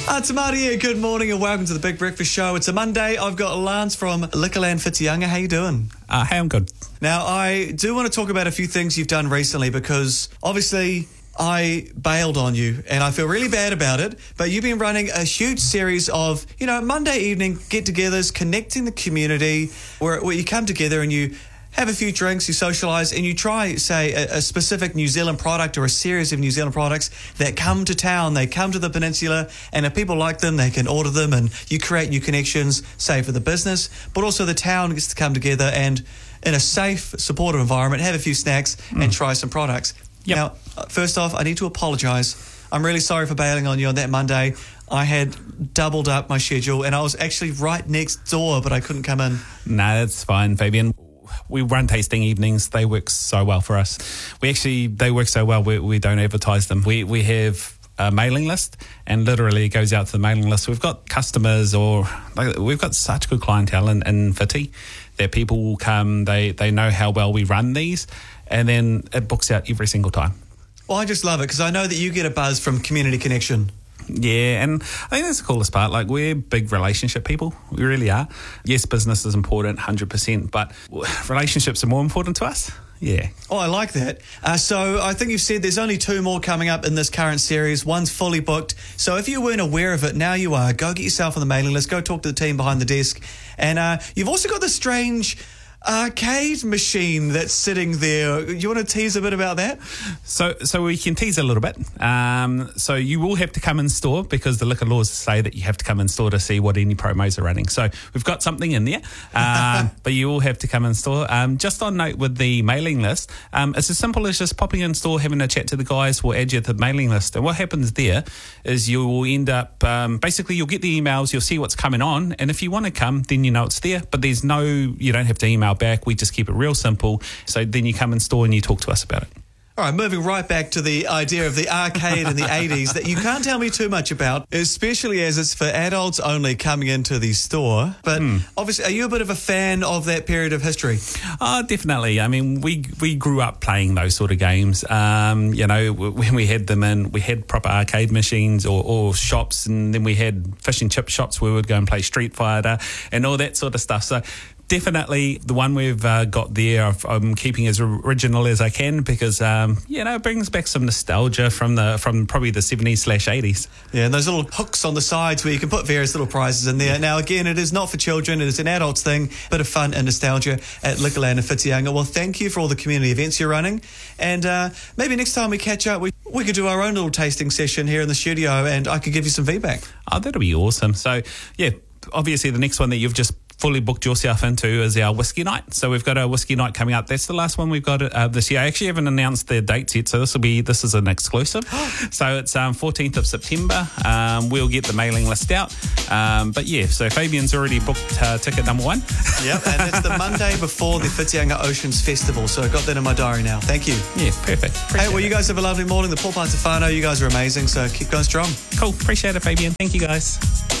It's Marty here. Good morning and welcome to the Big Breakfast Show. It's a Monday. I've got Lance from Liquorland Whitianga. How you doing? Hey, I'm good. Now, I do want to talk about a few things you've done recently because obviously I bailed on you and I feel really bad about it, but you've been running a huge series of, Monday evening get-togethers, connecting the community where you come together and you have a few drinks, you socialise, and you try, say, a specific New Zealand product or a series of New Zealand products that come to town, they come to the peninsula, and if people like them, they can order them, and you create new connections, say, for the business, but also the town gets to come together and, in a safe, supportive environment, have a few snacks and try some products. Yep. Now, first off, I need to apologise. I'm really sorry for bailing on you on that Monday. I had doubled up my schedule, and I was actually right next door, but I couldn't come in. No, that's fine, Fabian. We run tasting evenings. They work so well for us. They work so well, we don't advertise them. We have a mailing list, and literally it goes out to the mailing list. We've got customers we've got such good clientele in Whiti that people will come, they know how well we run these, and then it books out every single time. Well, I just love it because I know that you get a buzz from community connection. Yeah, and I think that's the coolest part. Like, we're big relationship people. We really are. Yes, business is important, 100%, but relationships are more important to us. Yeah. Oh, I like that. So I think you've said there's only 2 more coming up in this current series. One's fully booked. So if you weren't aware of it, now you are. Go get yourself on the mailing list. Go talk to the team behind the desk. And you've also got this strange arcade machine that's sitting there. You want to tease a bit about that? So we can tease a little bit. So you will have to come in store because the liquor laws say that you have to come in store to see what any promos are running. So we've got something in there, but you will have to come in store. Just on note with the mailing list, it's as simple as just popping in store, having a chat to the guys. We'll add you to the mailing list. And what happens there is you will end up, basically you'll get the emails, you'll see what's coming on. And if you want to come, then you know it's there. But you don't have to email back. We just keep it real simple. So then you come in store and you talk to us about it. All right, moving right back to the idea of the arcade in the 80s that you can't tell me too much about, especially as it's for adults only coming into the store. But obviously, are you a bit of a fan of that period of history? Definitely. I mean, we grew up playing those sort of games. When we had them in, we had proper arcade machines or shops, and then we had fish and chip shops where we'd go and play Street Fighter and all that sort of stuff. So definitely the one we've got there, I'm keeping as original as I can because, it brings back some nostalgia from probably the 70s/80s. Yeah, and those little hooks on the sides where you can put various little prizes in there. Now, again, it is not for children. It is an adult's thing. Bit of fun and nostalgia at Liquorland in Whitianga. Well, thank you for all the community events you're running. And maybe next time we catch up, we could do our own little tasting session here in the studio and I could give you some feedback. Oh, that'll be awesome. So, yeah, obviously the next one that you've just fully booked yourself into is our whiskey night. So we've got a whiskey night coming up. That's the last one we've got this year. I actually haven't announced the dates yet, so this is an exclusive. So it's 14th of September. We'll get the mailing list out. But yeah, so Fabian's already booked ticket number 1. Yep, and it's the Monday before the Whitianga Oceans Festival. So I got that in my diary now. Thank you. Yeah, perfect. You guys have a lovely morning. The Paul Pantafano, you guys are amazing. So keep going strong. Cool. Appreciate it, Fabian. Thank you, guys.